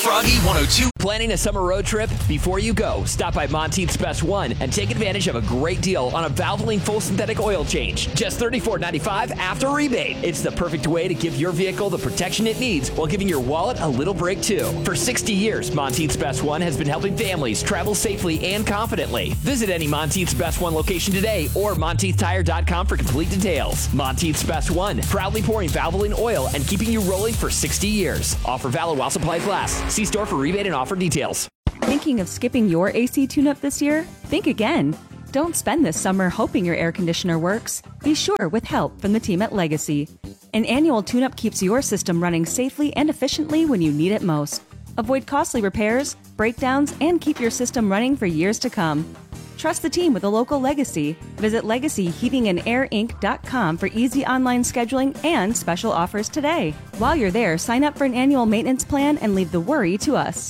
Froggy 102. Planning a summer road trip? Before you go, stop by Monteith's Best One and take advantage of a great deal on a Valvoline full synthetic oil change. Just $34.95 after rebate. It's the perfect way to give your vehicle the protection it needs while giving your wallet a little break too. For 60 years, Monteith's Best One has been helping families travel safely and confidently. Visit any Monteith's Best One location today or MonteithTire.com for complete details. Monteith's Best One, proudly pouring Valvoline oil and keeping you rolling for 60 years. Offer valid while supplies last. See store for rebate and offer details. Thinking of skipping your AC tune-up this year? Think again. Don't spend this summer hoping your air conditioner works. Be sure with help from the team at Legacy. An annual tune-up keeps your system running safely and efficiently when you need it most. Avoid costly repairs, breakdowns, and keep your system running for years to come. Trust the team with a local Legacy. Visit LegacyHeatingandAirInc.com for easy online scheduling and special offers today. While you're there, sign up for an annual maintenance plan and leave the worry to us.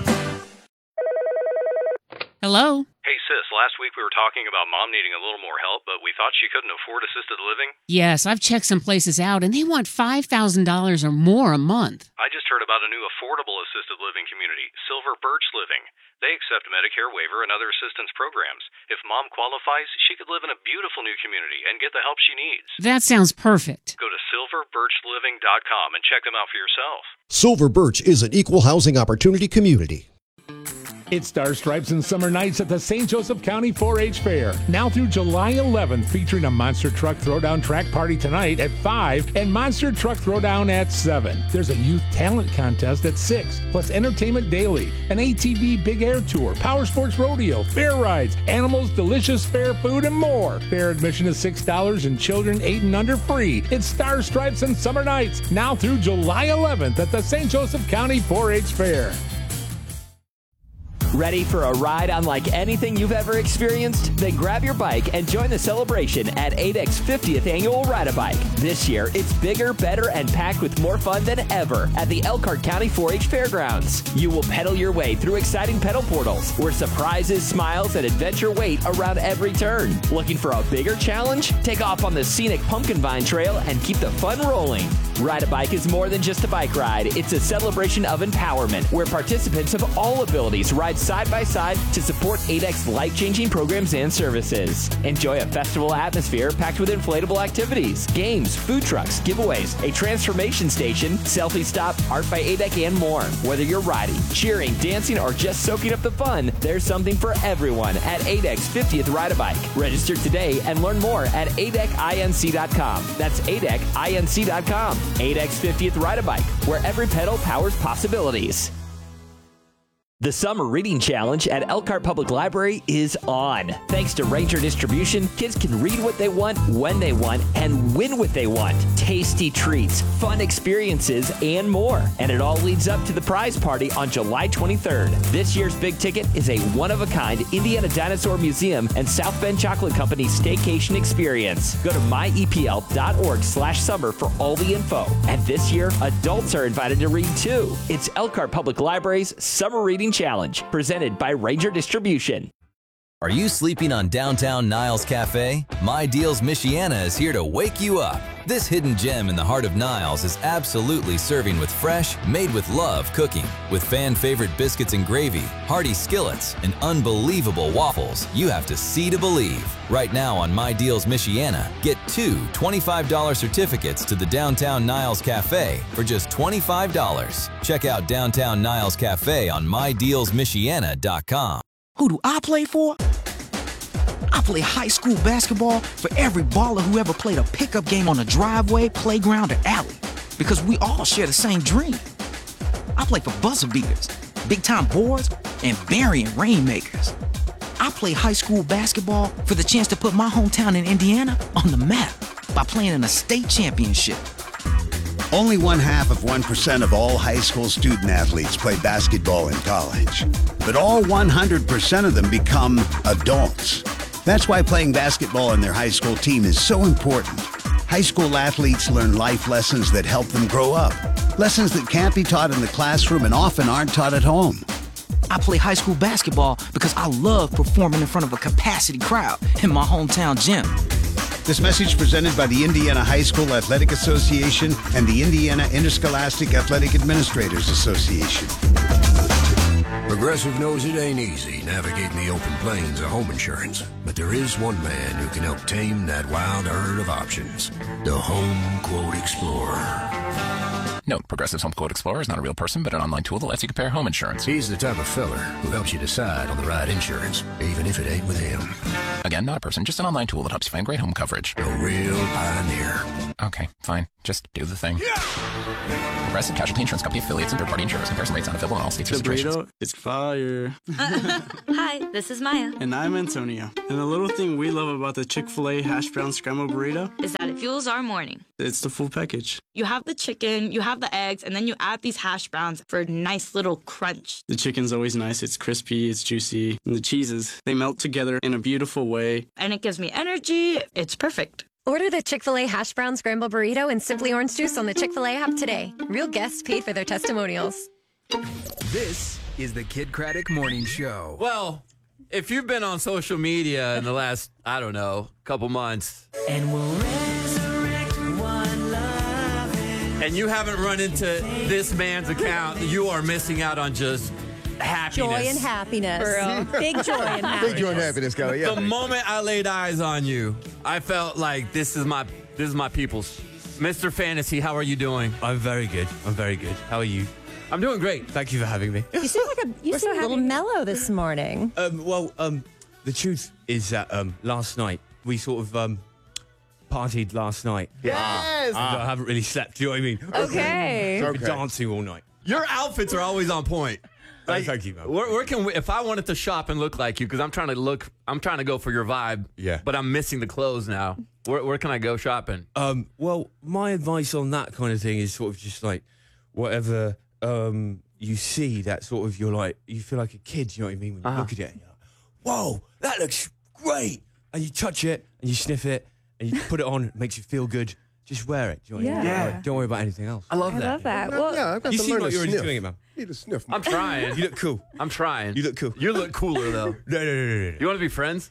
Hello? Hey, sis, last week we were talking about Mom needing a little more help, but we thought she couldn't afford assisted living. Yes, I've checked some places out, and they want $5,000 or more a month. I just heard about a new affordable assisted living community, Silver Birch Living. They accept Medicare waiver and other assistance programs. If Mom qualifies, she could live in a beautiful new community and get the help she needs. That sounds perfect. Go to silverbirchliving.com and check them out for yourself. Silver Birch is an equal housing opportunity community. It's Star Stripes and Summer Nights at the St. Joseph County 4-H Fair. Now through July 11th, featuring a Monster Truck Throwdown track party tonight at 5 and Monster Truck Throwdown at 7. There's a youth talent contest at 6, plus entertainment daily, an ATV Big Air Tour, Power Sports Rodeo, fair rides, animals, delicious fair food, and more. Fair admission is $6 and children 8 and under free. It's Star Stripes and Summer Nights, now through July 11th at the St. Joseph County 4-H Fair. Ready for a ride unlike anything you've ever experienced? Then grab your bike and join the celebration at ADEC's 50th Annual Ride-A-Bike. This year, it's bigger, better, and packed with more fun than ever at the Elkhart County 4-H Fairgrounds. You will pedal your way through exciting pedal portals where surprises, smiles, and adventure wait around every turn. Looking for a bigger challenge? Take off on the scenic Pumpkin Vine Trail and keep the fun rolling. Ride-A-Bike is more than just a bike ride. It's a celebration of empowerment where participants of all abilities ride side by side to support ADEC's life-changing programs and services. Enjoy a festival atmosphere packed with inflatable activities, games, food trucks, giveaways, a transformation station, selfie stop, art by ADEC, and more. Whether you're riding, cheering, dancing, or just soaking up the fun, there's something for everyone at ADEC's 50th Ride-A-Bike. Register today and learn more at ADECinc.com. That's ADECinc.com. ADEC's 50th Ride-A-Bike, where every pedal powers possibilities. The Summer Reading Challenge at Elkhart Public Library is on. Thanks to Ranger Distribution, kids can read what they want, when they want, and win what they want. Tasty treats, fun experiences, and more. And it all leads up to the prize party on July 23rd. This year's big ticket is a one-of-a-kind Indiana Dinosaur Museum and South Bend Chocolate Company staycation experience. Go to myepl.org/summer for all the info. And this year, adults are invited to read too. It's Elkhart Public Library's Summer Reading Challenge, presented by Ranger Distribution. Are you sleeping on downtown Niles Cafe? My Deals Michiana is here to wake you up. This hidden gem in the heart of Niles is absolutely serving with fresh, made with love cooking. With fan favorite biscuits and gravy, hearty skillets, and unbelievable waffles, you have to see to believe. Right now on My Deals Michiana, get 2 $25 certificates to the Downtown Niles Cafe for just $25. Check out Downtown Niles Cafe on MyDealsMichiana.com. Who do I play for? I play high school basketball for every baller who ever played a pickup game on a driveway, playground, or alley. Because we all share the same dream. I play for buzzer beaters, big-time boards, and burying rainmakers. I play high school basketball for the chance to put my hometown in Indiana on the map by playing in a state championship. Only 0.5% of all high school student athletes play basketball in college. But all 100% of them become adults. That's why playing basketball on their high school team is so important. High school athletes learn life lessons that help them grow up. Lessons that can't be taught in the classroom and often aren't taught at home. I play high school basketball because I love performing in front of a capacity crowd in my hometown gym. This message presented by the Indiana High School Athletic Association and the Indiana Interscholastic Athletic Administrators Association. Progressive knows it ain't easy navigating the open plains of home insurance, but there is one man who can help tame that wild herd of options. The Home Quote Explorer. Note, Progressive's Home Quote Explorer is not a real person, but an online tool that lets you compare home insurance. He's the type of feller who helps you decide on the right insurance, even if it ain't with him. Again, not a person, just an online tool that helps you find great home coverage. A real pioneer. Okay, fine. Just do the thing. Progressive Casualty Insurance Company affiliates and third-party insurers. Comparison rates not available in all states or situations. Burrito, it's fire. Hi, this is Maya. And I'm Antonio. And the little thing we love about the Chick-fil-A hash brown scrambled burrito is that it fuels our morning. It's the full package. You have the chicken, you have the eggs, and then you add these hash browns for a nice little crunch. The chicken's always nice. It's crispy, it's juicy. And the cheeses, they melt together in a beautiful way. And it gives me energy. It's perfect. Order the Chick-fil-A hash brown scramble burrito and Simply Orange Juice on the Chick-fil-A app today. Real guests paid for their testimonials. This is the Kid Craddock Morning Show. Well, if you've been on social media in the last, I don't know, couple months. And we'll resurrect one love. And you haven't run into this man's account, you are missing out on just happiness. Joy and happiness. Big joy and happiness. Big joy and happiness, Kelly. Yeah. The moment I laid eyes on you, I felt like this is my people's. Mr. Fantasy, how are you doing? I'm very good. How are you? I'm doing great. Thank you for having me. You seem like you seem a little mellow this morning. The truth is that last night we sort of partied last night. Yes. I haven't really slept. Do you know what I mean? Okay. We've been dancing all night. Your outfits are always on point. Like, thank you, man. Where can we, if I wanted to shop and look like you, because I'm trying to go for your vibe. Yeah. But I'm missing the clothes now. Where can I go shopping? Well, my advice on that kind of thing is sort of just like whatever you see that sort of you feel like a kid. You know what I mean? When you look at it, and you're like, whoa, that looks great, and you touch it and you sniff it and you put it on. It makes you feel good. Just wear it. Do you know what I mean? Yeah. Don't worry about anything else. I love that. Well, yeah, I've got you to seem learn like to you're already sniff. doing it, man. Need to sniff. I'm trying. You look cool. I'm trying. You look cool. You look cooler though. No. You want to be friends?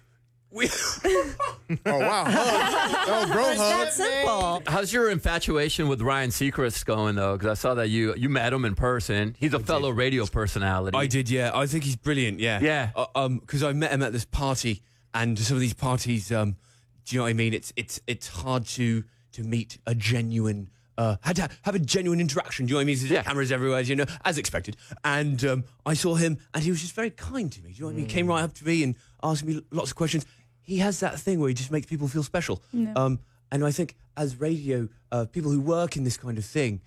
Oh wow! Oh, bro, it's that simple. How's your infatuation with Ryan Seacrest going though? Because I saw that you met him in person. He's a fellow radio personality. I did, yeah. I think he's brilliant, yeah. Yeah. Because I met him at this party, and some of these parties, do you know what I mean? It's hard to meet a genuine. Had to have a genuine interaction. Do you know what I mean? There's cameras everywhere, you know, as expected. And I saw him, and he was just very kind to me. Do you know what I mean? He came right up to me and asked me lots of questions. He has that thing where he just makes people feel special. No. And I think as radio people who work in this kind of thing,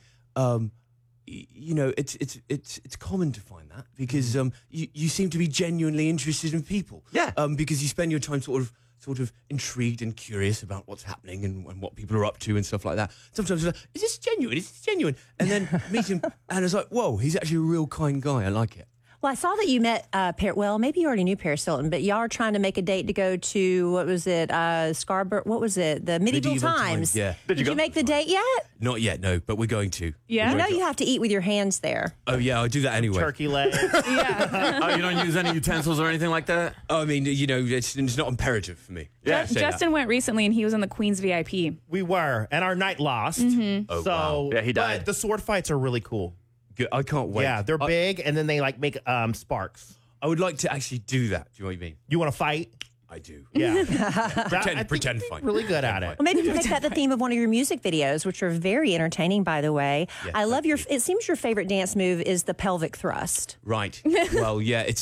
you know, it's common to find that because you seem to be genuinely interested in people. Yeah. Because you spend your time sort of intrigued and curious about what's happening and what people are up to and stuff like that. Sometimes you're like, is this genuine? Is this genuine? And then meet him, and it's like, whoa, he's actually a real kind guy. I like it. Well, I saw that you met, maybe you already knew Paris Hilton, but y'all are trying to make a date to go to, what was it, Scarborough, what was it, the Medieval Times. Yeah. Did you make the date yet? Not yet, no, but we're going to. Yeah. You know you have to eat with your hands there. Oh, yeah, I do that anyway. Turkey legs. Yeah. Oh, you don't use any utensils or anything like that? Oh, I mean, you know, it's not imperative for me. Yeah. Justin went recently, and he was in the Queen's VIP. We were, and our night lost. Mm-hmm. Oh, so, wow. Yeah, he died. But the sword fights are really cool. Good. I can't wait. Yeah, they're big, and then they like make sparks. I would like to actually do that. Do you know what I mean? You want to fight? I do. Yeah. Pretend fight. Really good at it. Well, maybe you can make that the theme of one of your music videos, which are very entertaining, by the way. Yeah, I love it seems your favorite dance move is the pelvic thrust. Right. Well, yeah, it's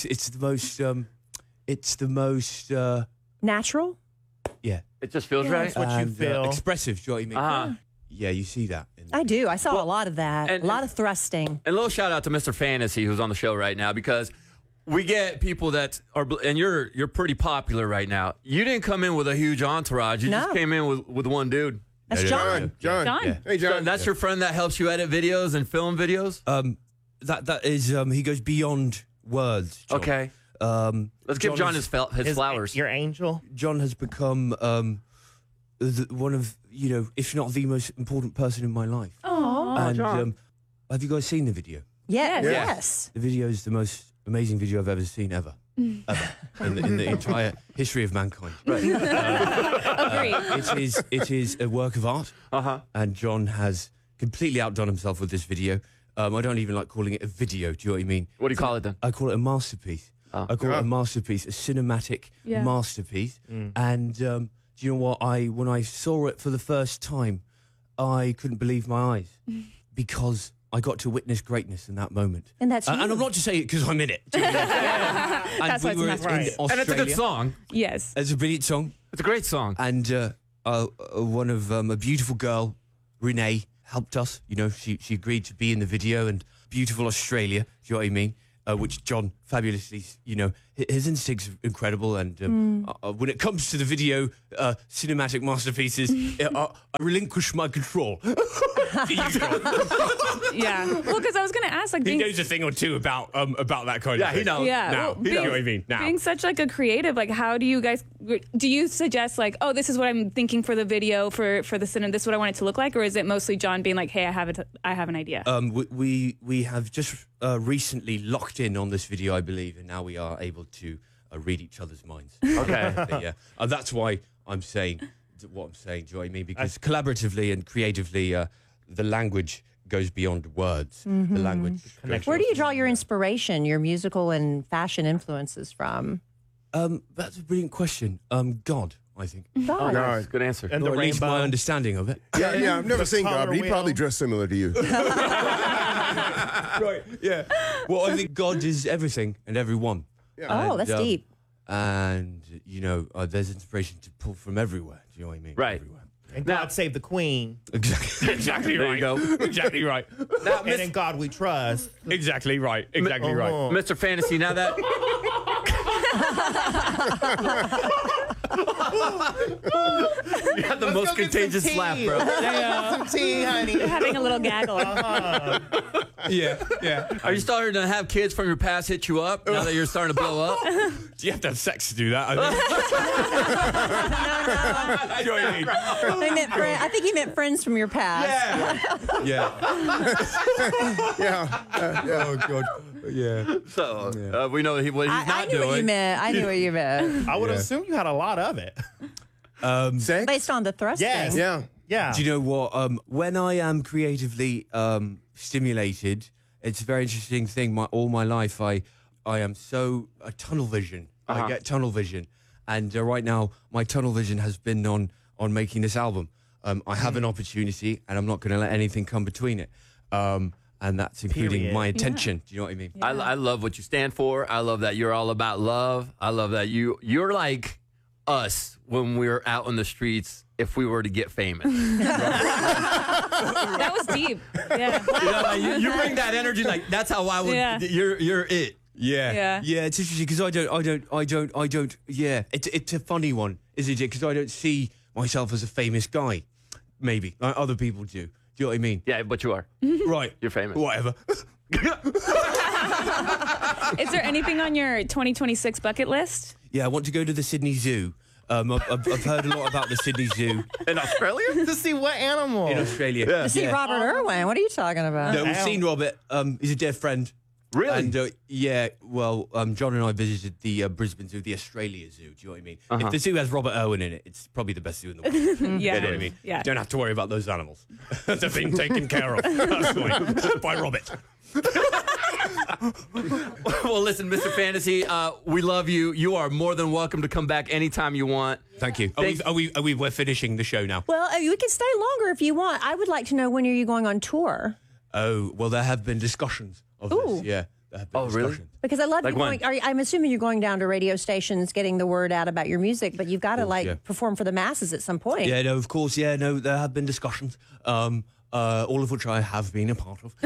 the most natural. Yeah. It just feels right. That's what you feel. Expressive. Do you know what I mean? Yeah, you see that. I do. I saw a lot of that. A lot of thrusting. And a little shout out to Mr. Fantasy, who's on the show right now, because we get people that are, and you're pretty popular right now. You didn't come in with a huge entourage. You just came in with one dude. That's John. John. Yeah. Hey, John. So that's your friend that helps you edit videos and film videos? That is he goes beyond words. John. Okay. Let's give John his flowers. Your angel. John has become one of, you know, if not the most important person in my life. Oh, and John. Have you guys seen the video? Yes. The video is the most amazing video I've ever seen ever. ever in the entire history of mankind. Agreed. It is a work of art, and John has completely outdone himself with this video. I don't even like calling it a video. Do you know what I mean? What do you call it then? I call it a masterpiece. I call it a masterpiece, a cinematic masterpiece. And do you know what? When I saw it for the first time, I couldn't believe my eyes because I got to witness greatness in that moment. And that's and I'm not just saying it because I'm in it. Do you know what I mean? That's why it's in right. Australia. And it's a good song. Yes. It's a brilliant song. It's a great song. And one of a beautiful girl, Renee, helped us. You know, she agreed to be in the video, and beautiful Australia. Do you know what I mean? Which John fabulously, you know, his instincts are incredible. And when it comes to the video cinematic masterpieces, I relinquish my control. Yeah. Well, because I was going to ask, like, He knows a thing or two about that kind of thing. he knows. Yeah. Now, Well, you know what I mean? Now. Being such like a creative, like, how do you guys? Do you suggest like, oh, this is what I'm thinking for the video for the cinema? This is what I want it to look like, or is it mostly John being like, hey, I have an idea? We have just recently locked in on this video, I believe, and now we are able to read each other's minds. Okay. Yeah. That's why I'm saying what I'm saying. Do you know what I mean? Because collaboratively and creatively, the language goes beyond words. The language. Where do you draw your inspiration, your musical and fashion influences from? That's a brilliant question. God, I think. God. God. Good answer. And Or the at least rainbow. my understanding of it. Yeah, I've never seen God, color but he wheel. probably dressed similar to you. Right, yeah. Well, I think God is everything and everyone. Oh, that's deep. And, you know, there's inspiration to pull from everywhere. Do you know what I mean? Right. Everywhere. And God save the Queen. Exactly There right. you go. Exactly right. Now, And in God we trust. Exactly right. Exactly right. Mr. Fantasy, now that... You had the most contagious laugh, bro. Some tea, honey. You're having a little gaggle. Yeah. Are you starting to have kids from your past hit you up now that you're starting to blow up? Do you have to have sex to do that? I think. I think he meant friends from your past. Yeah. Yeah. Oh, God. Yeah. So we know what he's I not knew doing. what you meant. I knew what you meant. I would assume you had a lot of it. Sex? Based on the thrusting. Yes. Yeah. Yeah. Do you know what? When I am creatively stimulated, it's a very interesting thing. All my life, I am so tunnel vision. I get tunnel vision, and right now my tunnel vision has been on making this album. I have an opportunity, and I'm not going to let anything come between it. And that's including Period. my attention. Do you know what I mean? I love what you stand for. I love that you're all about love. I love that you're like us when we're out on the streets if we were to get famous. That was deep. Yeah. You know, like, you bring that energy. Like that's how I would. Yeah. You're it. Yeah. It's interesting because I don't. Yeah, it's a funny one, isn't it? Because I don't see myself as a famous guy. Maybe like other people do. Do you know what I mean? Yeah, but you are. Right. You're famous. Whatever. Is there anything on your 2026 bucket list? Yeah, I want to go to the Sydney Zoo. I've heard a lot about the Sydney Zoo in Australia. To see what animal? In Australia. To see Robert Irwin. What are you talking about? No, we've seen Robert. He's a dear friend. Really? And John and I visited the Brisbane Zoo, the Australia Zoo. Do you know what I mean? If the zoo has Robert Irwin in it, it's probably the best zoo in the world. Yeah. You know what I mean? Yeah. Don't have to worry about those animals. They're being taken care of. That's fine. By Robert. Well, listen, Mr. Fantasy, we love you. You are more than welcome to come back anytime you want. Thank you. We're finishing the show now? Well, we can stay longer if you want. I would like to know, when are you going on tour? Oh, well, there have been discussions of this. Yeah. There have been discussions. Because I love Like you going. I'm assuming you're going down to radio stations, getting the word out about your music, but you've got to perform for the masses at some point. Yeah, no, of course. Yeah, no, there have been discussions. All of which I have been a part of.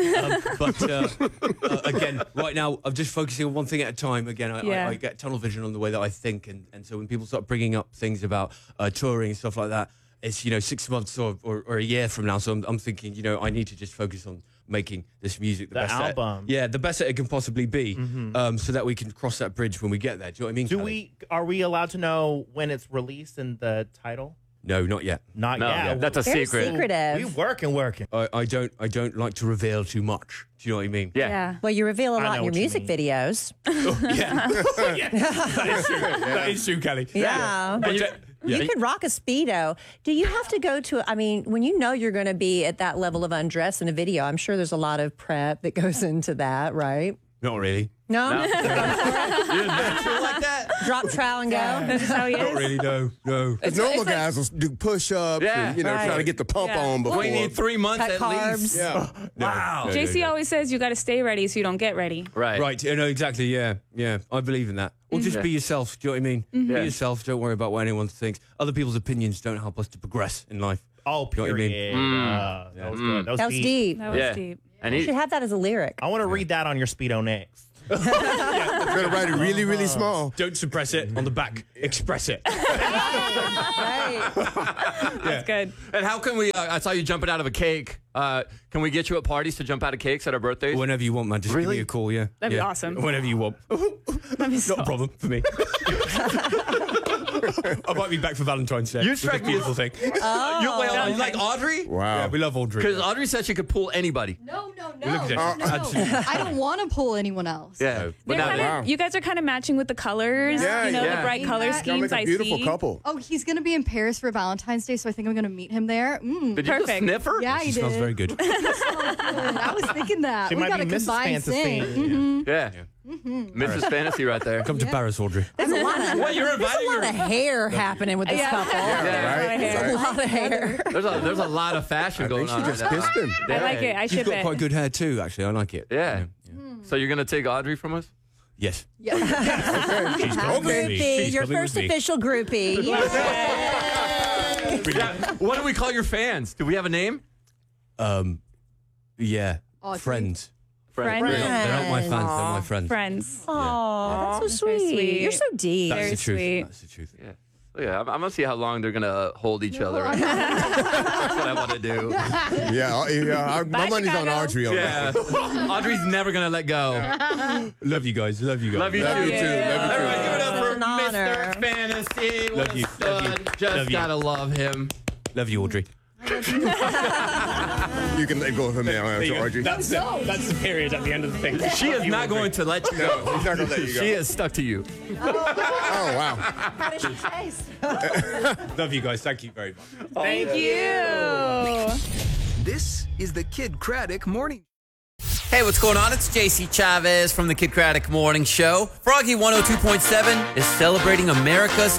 Again, right now, I'm just focusing on one thing at a time. Again, I get tunnel vision on the way that I think. And so when people start bringing up things about touring and stuff like that, it's, 6 months or a year from now. So I'm thinking, I need to just focus on making this music the best album. the best that it can possibly be, so that we can cross that bridge when we get there. Do you know what I mean? Are we allowed to know when it's released and the title? No, not yet. Not No, yet. yeah, that's a Very secret. secretive. We working. I don't like to reveal too much. Do you know what I mean? Yeah. Well, you reveal a I lot know in your what you music mean. videos. Yeah. That is true. That is true, Kelly. Yeah. But, You could rock a Speedo. Do you have to go to, I mean, when you know you're going to be at that level of undress in a video, I'm sure there's a lot of prep that goes into that, right? Not really. No? You're natural like that? Drop trowel and go? That's just how he Not is. really, no. The normal guys will do push-ups and, Right. try to get the pump Yeah. on before. We need 3 months Cut at carbs. least. Yeah. Wow. No, JC no. always says you got to stay ready so you don't get ready. Right. Right, no, exactly, yeah. I believe in that. Or just Yeah. be yourself, do you know what I mean? Mm-hmm. Be Yeah. yourself, don't worry about what anyone thinks. Other people's opinions don't help us to progress in life. Oh, You know what I mean? period. That was good. That was deep. That was Yeah. deep. And You he, should have that as a lyric. I want to read that on your Speedo next. Better write it really, really small. Don't suppress it on the back. Express it. Right. That's good. and how can we? I saw you jumping out of a cake. Can we get you at parties to jump out of cakes at our birthdays? Whenever you want, man. Just give me a call, yeah. That'd be Yeah. awesome. Whenever you want. That'd be so Not a problem for me. I might be back for Valentine's Day. You It's a strike me as- beautiful thing. You like Audrey? Wow. Yeah, we love Audrey. Because Audrey said she could pull anybody. No. Look at it. No. I don't want to pull anyone else. Yeah. But They're now kinda, You guys are kind of matching with the colors, Yeah, you know, yeah. the bright color Y'all Y'all schemes make I a beautiful see. couple. Oh, he's going to be in Paris for Valentine's Day, so I think I'm going to meet him there. Did you just Perfect. sniff her? Yeah, She he smells did. very good. I was thinking that. She we might got be a Mrs. combined Fantasy. thing. Yeah. Mrs. Fantasy right there. Come to Paris, Audrey. There's a lot of, What, you're there's inviting a lot of hair happening with this couple. Yeah. A lot of hair. There's a lot of fashion I going think she on. just right now. kissed him. I like it. I She's ship got it. quite good hair too, actually. I like it. Yeah. So you're gonna take Audrey from us? Yes. Yeah. She's coming with me. Groupie, She's your coming first with me. official groupie. What do we call your fans? Do we have a name? Yeah. Audrey. Friends. Friends. They're not my fans, they're my friends. Friends. Oh, that's so Very sweet. sweet. You're so deep. That's Very the truth. sweet. That's the truth. Yeah. Yeah, I'm gonna see how long they're gonna hold each other. That's what I want to do. Yeah, my Bye, money's on Chicago. Audrey on that. Yeah. Audrey's never gonna let go. Love you guys. Love you guys. Love you Love too. you too. Love you too. Everybody give it up for It's an honor. Mr. Fantasy. What Love a you. Love you. stud. Just Love you. gotta love him. Love you, Audrey. You can let go of him now, Audrey. That's the period at the end of the thing. She is not going to let you go. No, he's not gonna let you go. She is stuck to you. Oh, wow. How does she taste? Love you guys. Thank you very much. Thank you. This is the Kid Craddock Morning. Hey, what's going on? It's JC Chavez from the Kid Craddock Morning Show. Froggy 102.7 is celebrating America's